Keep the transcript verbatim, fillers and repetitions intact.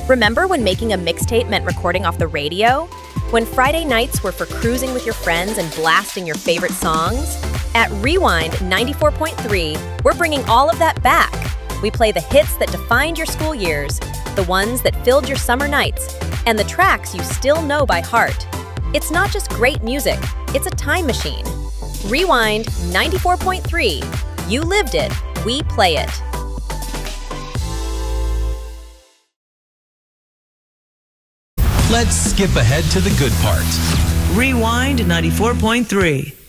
Remember when making a mixtape meant recording off the radio? When Friday nights were for cruising with your friends and blasting your favorite songs? At Rewind ninety-four point three, we're bringing all of that back. We play the hits that defined your school years, the ones that filled your summer nights, and the tracks you still know by heart. It's not just great music, it's a time machine. Rewind ninety-four point three. You lived it, we play it. Let's skip ahead to the good part. Rewind ninety-four point three.